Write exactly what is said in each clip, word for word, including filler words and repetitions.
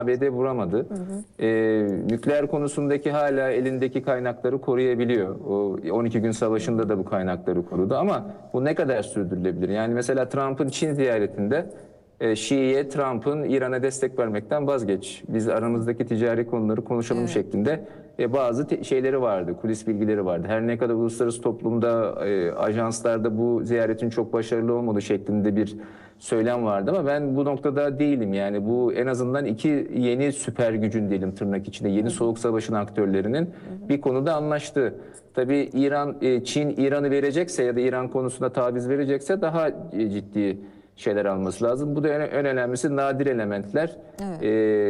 A B D vuramadı. Hı hı. Ee, nükleer konusundaki hala elindeki kaynakları koruyabiliyor. O on iki gün savaşında da bu kaynakları korudu ama bu ne kadar sürdürülebilir? Yani mesela Trump'ın Çin ziyaretinde e, Şii'ye Trump'ın İran'a destek vermekten vazgeç, biz aramızdaki ticari konuları konuşalım Evet. şeklinde e, bazı te- şeyleri vardı, kulis bilgileri vardı. Her ne kadar uluslararası toplumda, e, ajanslarda bu ziyaretin çok başarılı olmadığı şeklinde bir söylem vardı ama ben bu noktada değilim. Yani bu en azından iki yeni süper gücün diyelim tırnak içinde, yeni Hı hı. soğuk savaşın aktörlerinin Hı hı. bir konuda anlaştı. Tabii İran, e, Çin İran'ı verecekse ya da İran konusunda taviz verecekse daha e, ciddi şeyler alması lazım. Bu da en, en önemlisi nadir elementler. Evet. Ee,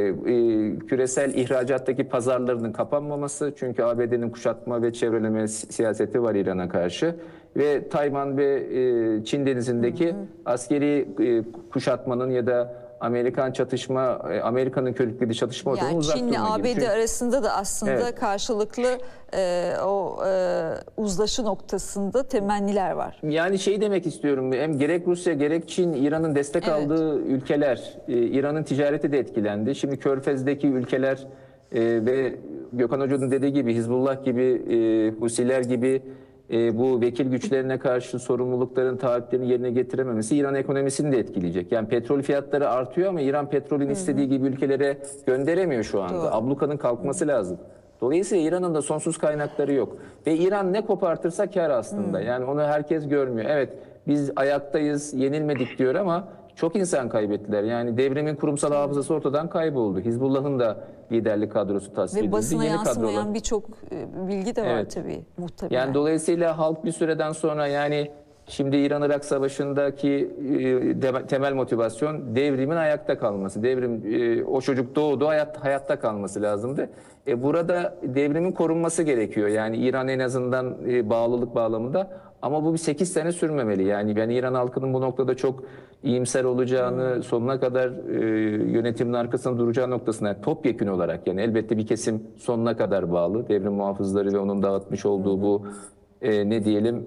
e, küresel ihracattaki pazarlarının kapanmaması. Çünkü A B D'nin kuşatma ve çevreleme si- siyaseti var İran'a karşı. Ve Tayvan ve e, Çin denizindeki Hı hı. askeri e, kuşatmanın ya da Amerikan çatışma, e, Amerika'nın körüklediği çatışma ortamı Yani uzak Çin'le durma gibi. A B D Çünkü arasında da aslında evet. karşılıklı e, o e, uzlaşı noktasında temenniler var. Yani şey demek istiyorum, hem gerek Rusya gerek Çin İran'ın destek Evet. aldığı ülkeler, e, İran'ın ticareti de etkilendi. Şimdi Körfez'deki ülkeler e, ve Gökhan Hoca'nın dediği gibi Hizbullah gibi, e, Husiler gibi e, bu vekil güçlerine karşı sorumlulukların, taahhütlerini yerine getirememesi İran ekonomisini de etkileyecek. Yani petrol fiyatları artıyor ama İran petrolün Hı istediği hı. gibi ülkelere gönderemiyor şu anda. Doğru. Ablukanın kalkması lazım. Dolayısıyla İran'ın da sonsuz kaynakları yok. Ve İran ne kopartırsa kar aslında. Hı. Yani onu herkes görmüyor. Evet, biz ayaktayız, yenilmedik diyor ama çok insan kaybettiler. Yani devrimin kurumsal Tabii. hafızası ortadan kayboldu. Hizbullah'ın da liderlik kadrosu tasfiye Ve edildi. basına Yeni kadrolar. yansımayan birçok e, bilgi de var Evet. tabii Yani muhtemelen. dolayısıyla halk bir süreden sonra, yani şimdi İran-Irak Savaşı'ndaki e, de- temel motivasyon devrimin ayakta kalması. Devrim, e, o çocuk doğdu, hayat, hayatta kalması lazımdı. E, burada devrimin korunması gerekiyor. Yani İran en azından e, bağlılık bağlamında. Ama bu bir sekiz sene sürmemeli. Yani ben İran halkının bu noktada çok iyimser olacağını, Hmm. sonuna kadar e, yönetimin arkasında duracağı noktasına, topyekün olarak, yani elbette bir kesim sonuna kadar bağlı. Devrim muhafızları ve onun dağıtmış olduğu Hı hı. bu e, ne diyelim,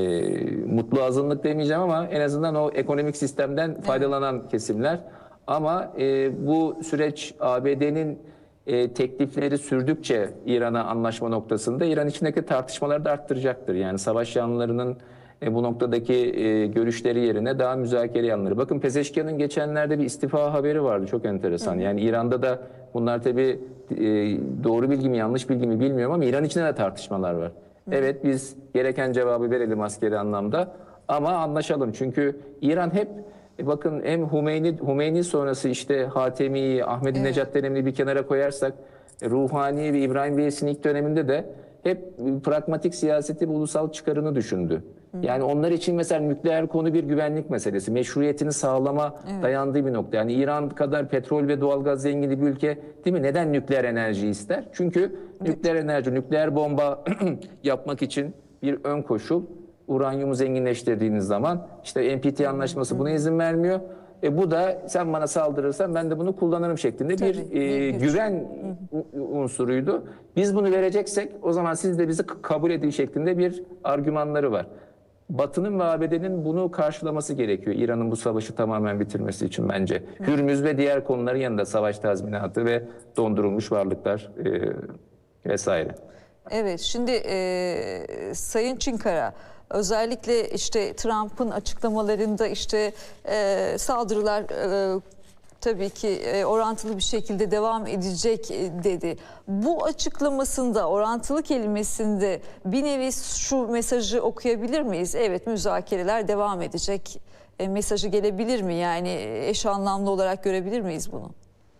e, mutlu azınlık demeyeceğim ama en azından o ekonomik sistemden Evet. faydalanan kesimler. Ama e, bu süreç A B D'nin e, teklifleri sürdükçe İran'a anlaşma noktasında İran içindeki tartışmaları da arttıracaktır. Yani savaş yanlılarının e, bu noktadaki e, görüşleri yerine daha müzakere yanları. Bakın, Pezeşkian'ın geçenlerde bir istifa haberi vardı, çok Hı enteresan. hı. Yani İran'da da bunlar tabii e, doğru bilgi mi yanlış bilgi mi bilmiyorum ama İran içinde de tartışmalar var. Hı hı. Evet, biz gereken cevabı verelim askeri anlamda ama anlaşalım. Çünkü İran hep, e, bakın, hem Hümeyni, Hümeyni sonrası işte Hatemi'yi, Ahmedi Evet. Necat dönemini bir kenara koyarsak, e, Ruhani ve İbrahim Bey'sin ilk döneminde de hep e, pragmatik siyaseti ve ulusal çıkarını düşündü. Hı hı. Yani onlar için mesela nükleer konu bir güvenlik meselesi. Meşruiyetini sağlama Evet. dayandığı bir nokta. Yani İran kadar petrol ve doğalgaz zengini bir ülke değil mi? Neden nükleer enerji ister? Çünkü nükleer enerji, nükleer bomba yapmak için bir ön koşul. Uranyumu zenginleştirdiğiniz zaman işte N P T Hı hı. anlaşması Hı buna hı. izin vermiyor. E bu da sen bana saldırırsan ben de bunu kullanırım şeklinde Tabii, bir bir e, güç. güven Hı hı. unsuruydu. Biz bunu vereceksek o zaman siz de bizi kabul edin şeklinde bir argümanları var. Batı'nın ve A B D'nin bunu karşılaması gerekiyor. İran'ın bu savaşı tamamen bitirmesi için bence. Hı. Hürmüz ve diğer konuların yanında savaş tazminatı ve dondurulmuş varlıklar e, vesaire. Evet, şimdi e, Sayın Çinkara, özellikle işte Trump'ın açıklamalarında işte e, saldırılar e, tabii ki e, orantılı bir şekilde devam edecek e, dedi. Bu açıklamasında, orantılı kelimesinde bir nevi şu mesajı okuyabilir miyiz? Evet, müzakereler devam edecek e, mesajı gelebilir mi? Yani eş anlamlı olarak görebilir miyiz bunu?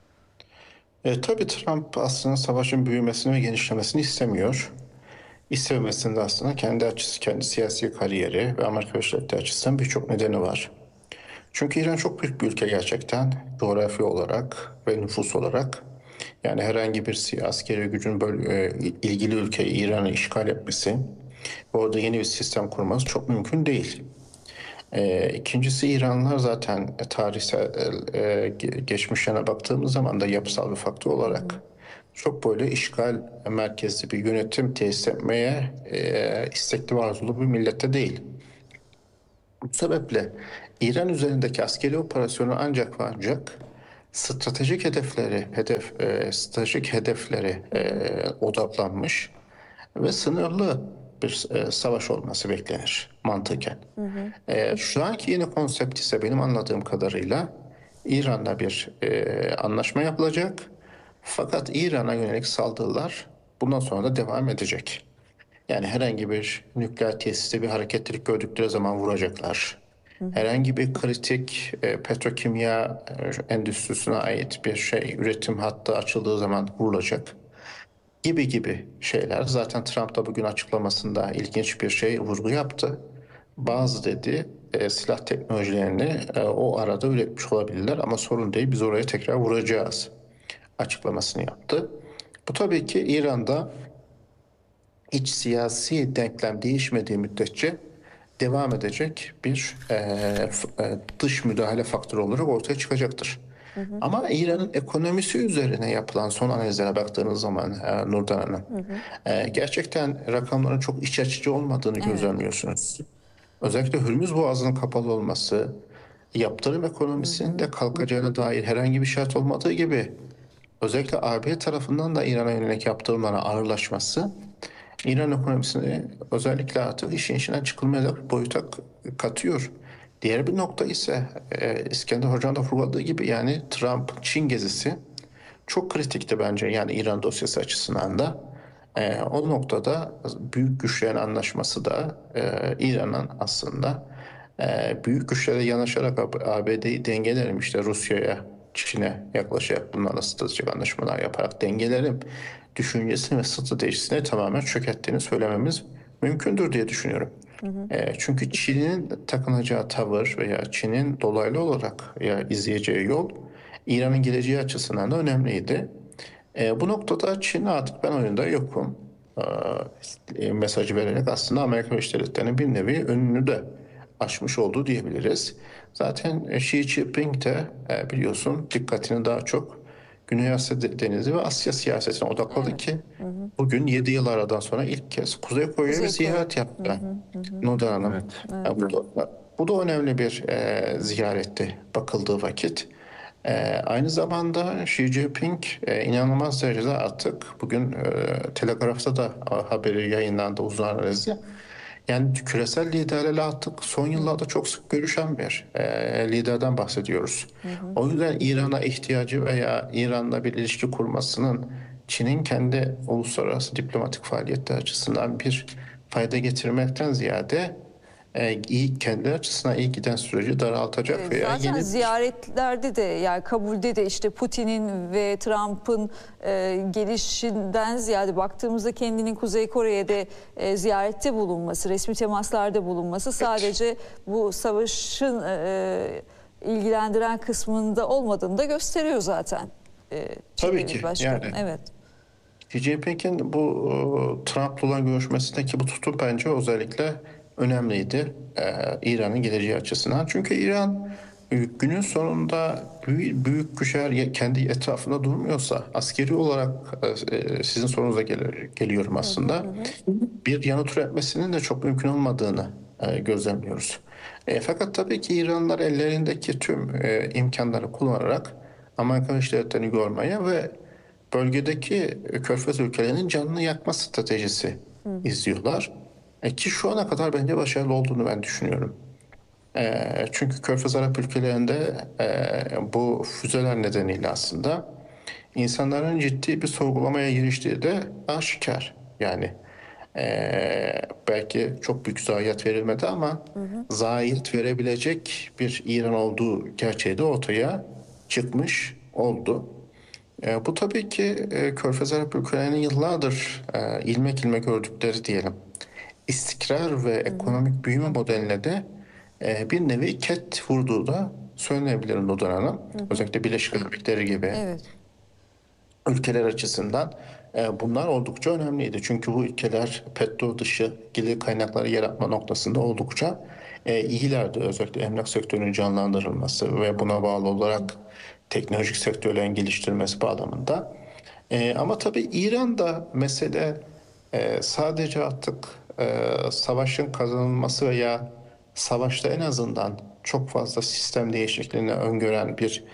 E, tabii Trump aslında savaşın büyümesini ve genişlemesini istemiyor. İstememesinin de aslında kendi açısı, kendi siyasi kariyeri ve Amerika Birleşik Devletleri açısından birçok nedeni var. Çünkü İran çok büyük bir ülke gerçekten, coğrafi olarak ve nüfus olarak. Yani herhangi bir siyasi askeri gücün böyle, e, ilgili ülkeyi İran'ı işgal etmesi ve orada yeni bir sistem kurması çok mümkün değil. E, ikincisi, İranlılar zaten tarihsel e, geçmişlerine baktığımız zaman da yapısal bir faktör olarak çok böyle işgal merkezli bir yönetim tesis etmeye e, istekli ve arzulu bir millette değil. Bu sebeple İran üzerindeki askeri operasyonu ancak ve ancak stratejik hedefleri, hedef, e, stratejik hedefleri e, odaklanmış ve sınırlı bir e, savaş olması beklenir mantıken. E, şu anki yeni konsept ise benim anladığım kadarıyla İran'la bir e, anlaşma yapılacak. Fakat İran'a yönelik saldırılar bundan sonra da devam edecek. Yani herhangi bir nükleer tesiste bir hareketlilik gördükleri zaman vuracaklar. Herhangi bir kritik e, petrokimya e, endüstrisine ait bir şey üretim hattı açıldığı zaman vurulacak gibi gibi şeyler. Zaten Trump da bugün açıklamasında ilginç bir şey vurgu yaptı. Bazı dedi e, silah teknolojilerini e, o arada üretmiş olabilirler ama sorun değil, biz oraya tekrar vuracağız açıklamasını yaptı. Bu tabii ki İran'da iç siyasi denklem değişmediği müddetçe devam edecek bir e, e, dış müdahale faktörü olarak ortaya çıkacaktır. Hı hı. Ama İran'ın ekonomisi üzerine yapılan son analizlere baktığınız zaman e, Nurdan Hanım, hı hı. E, gerçekten rakamların çok iç açıcı olmadığını evet. gözlemliyorsunuz. Özellikle Hürmüz Boğazı'nın kapalı olması, yaptırım ekonomisinin de kalkacağına dair herhangi bir şart olmadığı gibi, özellikle A B tarafından da İran'a yönelik yaptırımlara ağırlaşması, İran ekonomisini özellikle artık işin içinden çıkılmayacak bir boyuta katıyor. Diğer bir nokta ise e, İskender Hoca'nın da vurguladığı gibi, yani Trump Çin gezisi çok kritikti bence, yani İran dosyası açısından da. E, o noktada büyük güçlerin anlaşması da e, İran'ın aslında e, büyük güçlere yanaşarak A B D'yi dengelerim, işte Rusya'ya, Çin'e yaklaşarak bunlarla stratejik anlaşmalar yaparak dengelerim düşüncesini ve stratejisini tamamen çökerttiğini söylememiz mümkündür diye düşünüyorum. Hı hı. E, çünkü Çin'in takınacağı tavır veya Çin'in dolaylı olarak ya izleyeceği yol İran'ın geleceği açısından da önemliydi. E, bu noktada Çin artık ben oyunda yokum e, mesajı vererek aslında Amerika Birleşik Devletleri'nin bir nevi önünü de aşmış olduğu diyebiliriz. Zaten Xi Jinping de e, biliyorsun dikkatini daha çok Güney Asya Denizi ve Asya siyasetine odakladı evet. ki hı hı. bugün yedi yıl aradan sonra ilk kez Kuzey Kore'ye bir ziyaret yaptı. Hı hı hı. Nurdan Hanım. Evet. Evet. Bu, da, bu da önemli bir e, ziyaretti bakıldığı vakit. E, aynı zamanda Xi Jinping e, inanılmaz derecede artık bugün e, Telegraf'ta da haberi yayınlandı, uzun analizi. Yani küresel liderlerle artık son yıllarda çok sık görüşen bir e, liderden bahsediyoruz. Hı hı. O yüzden İran'a ihtiyacı veya İran'la bir ilişki kurmasının Çin'in kendi uluslararası diplomatik faaliyetler açısından bir fayda getirmekten ziyade e, iyi, kendi açısından iyi giden süreci daraltacak evet, veya zaten yeni... ziyaretlerde de, yani kabulde de işte Putin'in ve Trump'ın e, gelişinden ziyade baktığımızda kendinin Kuzey Kore'de e, ziyarette bulunması, resmi temaslarda bulunması sadece evet. bu savaşın e, ilgilendiren kısmında olmadığını da gösteriyor zaten. E, Tabii ki. Yani. Evet. Xi Jinping'in bu Trump'la olan görüşmesindeki bu tutum bence özellikle önemliydi e, İran'ın geleceği açısından. Çünkü İran günün sonunda büyük, büyük güçler kendi etrafında durmuyorsa, askeri olarak e, sizin sorunuza gel geliyorum aslında, hı hı hı. bir yanıt üretmesinin de çok mümkün olmadığını e, gözlemliyoruz. E, fakat tabii ki İranlılar ellerindeki tüm e, imkanları kullanarak Amerika Birleşik Devletleri'ni görmeye ve bölgedeki Körfez ülkelerinin canını yakma stratejisi hı hı. izliyorlar. E ki şu ana kadar bence başarılı olduğunu ben düşünüyorum. E, çünkü Körfez Arap ülkelerinde e, bu füzeler nedeniyle aslında insanların ciddi bir sorgulamaya giriştiği de aşikar. Yani e, belki çok büyük zayiat verilmedi ama hı hı. zayiat verebilecek bir İran olduğu gerçeği de ortaya çıkmış oldu. E, bu tabii ki e, Körfez Arap ülkelerinin yıllardır e, ilmek ilmek gördükleri diyelim istikrar ve ekonomik büyüme modeline de e, bir nevi ket vurduğu da söylenebilir Nurdan Hanım. Hı hı. Özellikle Birleşik Arap Emirlikleri gibi evet. ülkeler açısından e, bunlar oldukça önemliydi. Çünkü bu ülkeler petrol dışı gelir kaynakları yaratma noktasında oldukça e, iyilerdi. Özellikle emlak sektörünün canlandırılması ve buna bağlı olarak teknolojik sektörlerin geliştirilmesi bağlamında. E, ama tabii İran'da mesele e, sadece artık e, savaşın kazanılması veya savaşta en azından çok fazla sistem değişikliğini öngören bir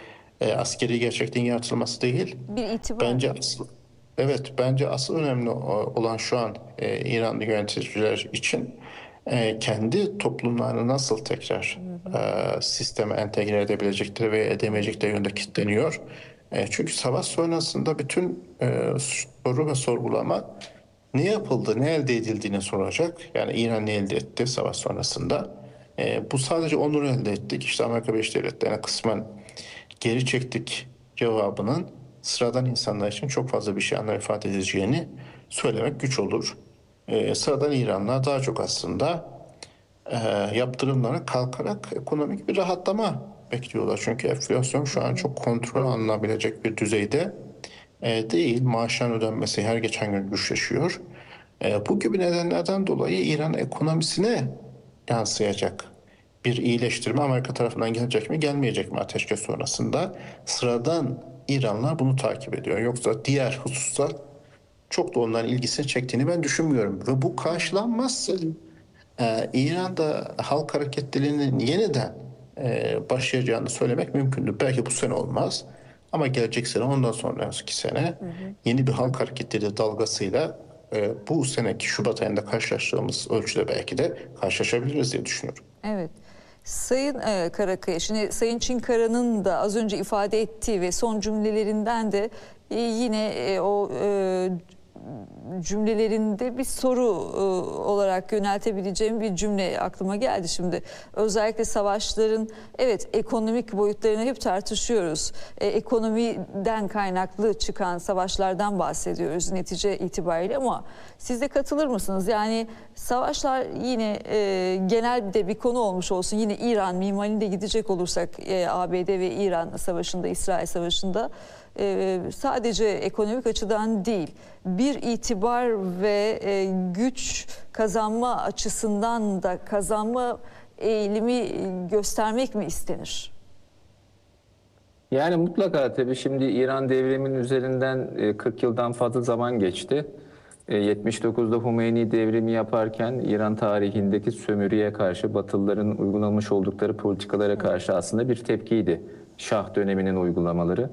e, askeri gerçekliğin yaratılması değil. Bir itibar. Bence asıl, evet, bence asıl önemli o- olan şu an e, İranlı yöneticiler için e, kendi toplumlarını nasıl tekrar e, sisteme entegre edebilecekleri ve edemeyecekleri yönde kilitleniyor. E, çünkü savaş sonrasında bütün e, soru ve sorgulama ne yapıldı, ne elde edildiğini soracak. Yani İran ne elde etti savaş sonrasında? E, bu sadece onur elde ettik. İşte Amerika Birleşik Devletleri'ne kısmen geri çektik cevabının sıradan insanlar için çok fazla bir şey anlam ifade edeceğini söylemek güç olur. Ee, sıradan İranlar daha çok aslında e, yaptırımlara kalkarak ekonomik bir rahatlama bekliyorlar. Çünkü enflasyon şu an çok kontrol alınabilecek bir düzeyde e, değil. Maaşların ödenmesi her geçen gün güçleşiyor. E, bu gibi nedenlerden dolayı İran ekonomisine yansıyacak bir iyileştirme Amerika tarafından gelecek mi gelmeyecek mi ateşkes sonrasında sıradan İranlar bunu takip ediyor. Yoksa diğer hususlar çok da onların ilgisini çektiğini ben düşünmüyorum. Ve bu karşılanmazsa e, İran'da halk hareketlerinin yeniden e, başlayacağını söylemek mümkündür. Belki bu sene olmaz ama gelecek sene ondan sonraki sene yeni bir halk hareketleri dalgasıyla e, bu seneki Şubat ayında karşılaştığımız ölçüde belki de karşılaşabiliriz diye düşünüyorum. Evet. Sayın e, Karakaya, şimdi Sayın Çinkara'nın da az önce ifade ettiği ve son cümlelerinden de e, yine e, o e, cümlelerinde bir soru e, olarak yöneltebileceğim bir cümle aklıma geldi şimdi. Özellikle savaşların, evet, ekonomik boyutlarını hep tartışıyoruz. E, ekonomiden kaynaklı çıkan savaşlardan bahsediyoruz netice itibariyle, ama siz de katılır mısınız? Yani savaşlar yine e, genel bir de bir konu olmuş olsun. Yine İran mimarinde gidecek olursak e, A B D ve İran savaşında, İsrail savaşında e, sadece ekonomik açıdan değil, bir itibar ve e, güç kazanma açısından da kazanma eğilimi göstermek mi istenir? Yani mutlaka tabii şimdi İran devriminin üzerinden e, kırk yıldan fazla zaman geçti. E, yetmiş dokuzda Hümeyni devrimi yaparken İran tarihindeki sömürüye karşı Batılıların uygulamış oldukları politikalara karşı aslında bir tepkiydi. Şah döneminin uygulamaları.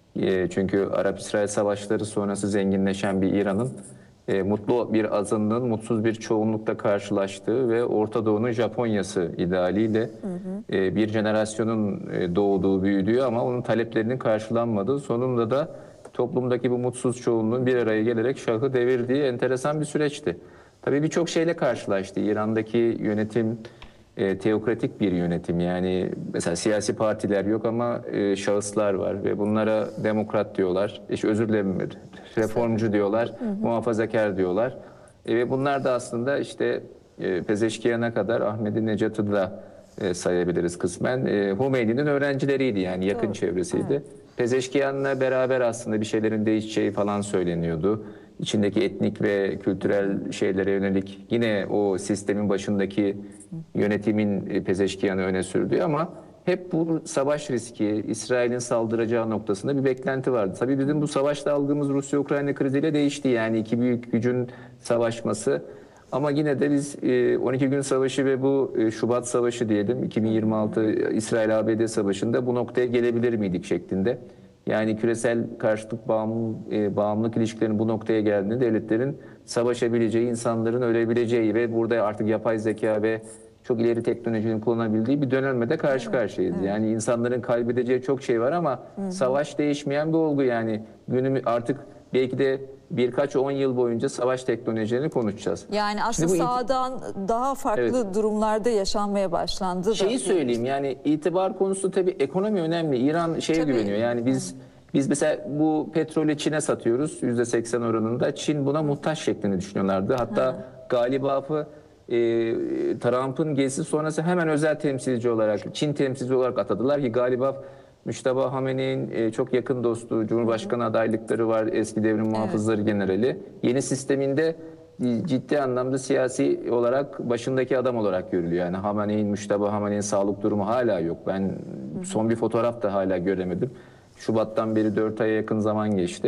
E, Çünkü Arap-İsrail savaşları sonrası zenginleşen bir İran'ın e, mutlu bir azınlığın mutsuz bir çoğunlukla karşılaştığı ve Orta Doğu'nun Japonya'sı idealiyle hı hı. E, bir jenerasyonun e, doğduğu, büyüdüğü ama onun taleplerinin karşılanmadığı, sonunda da toplumdaki bu mutsuz çoğunluğun bir araya gelerek Şah'ı devirdiği enteresan bir süreçti. Tabii birçok şeyle karşılaştı. İran'daki yönetim e, teokratik bir yönetim. Yani mesela siyasi partiler yok ama e, şahıslar var ve bunlara demokrat diyorlar. İşte özür dilerim, reformcu diyorlar, hı hı. muhafazakar diyorlar. E, ve bunlar da aslında işte e, Pezeşkiyan'a kadar Ahmedi Necat'ı da e, sayabiliriz kısmen. E, Hümeyni'nin öğrencileriydi, yani yakın Doğru. çevresiydi. Evet. Pezeşkiyan'la beraber aslında bir şeylerin değişeceği falan söyleniyordu. İçindeki etnik ve kültürel şeylere yönelik yine o sistemin başındaki yönetimin Pezeşkiyan'ı öne sürdüğü, ama hep bu savaş riski, İsrail'in saldıracağı noktasında bir beklenti vardı. Tabii bizim bu savaşta aldığımız Rusya-Ukrayna kriziyle değişti. Yani iki büyük gücün savaşması. Ama yine de biz on iki gün savaşı ve bu Şubat savaşı diyelim, iki bin yirmi altı İsrail-A B D savaşında bu noktaya gelebilir miydik şeklinde. Yani küresel karşıtlık bağımlı, bağımlılık ilişkilerinin bu noktaya geldiğinde devletlerin savaşabileceği, insanların ölebileceği ve burada artık yapay zeka ve çok ileri teknolojinin kullanabildiği bir dönemde karşı karşıyayız. Evet, evet. Yani insanların kaybedeceği çok şey var ama hı hı. savaş değişmeyen bir olgu yani. Günümü artık belki de birkaç on yıl boyunca savaş teknolojilerini konuşacağız. Yani aslında sağdan daha farklı evet. durumlarda yaşanmaya başlandı. Şeyi da söyleyeyim, yani itibar konusu tabii, ekonomi önemli. İran şeye tabii. güveniyor. Yani biz biz mesela bu petrolü Çin'e satıyoruz yüzde seksen oranında. Çin buna muhtaç şeklinde düşünüyorlardı. Hatta ha. Galibaf'ı e, Trump'ın gezisi sonrası hemen özel temsilci olarak, Çin temsilci olarak atadılar ki Galibaf Müştaba Hamene'nin çok yakın dostu, Cumhurbaşkanı adaylıkları var, eski devrim muhafızları evet. generali. Yeni sisteminde ciddi anlamda siyasi olarak başındaki adam olarak görülüyor. Yani Hamene'nin, Müştaba Hamene'nin sağlık durumu hala yok. Ben hı hı. son bir fotoğraf da hala göremedim. Şubat'tan beri dört aya yakın zaman geçti.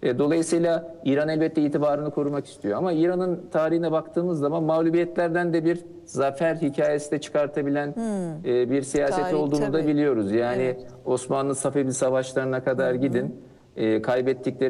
E, dolayısıyla İran elbette itibarını korumak istiyor. Ama İran'ın tarihine baktığımız zaman mağlubiyetlerden de bir zafer hikayesi de çıkartabilen e, bir siyaseti Tarih, olduğunu da tabii. biliyoruz. Yani Evet. Osmanlı Safevi savaşlarına kadar gidin. E, kaybettikleri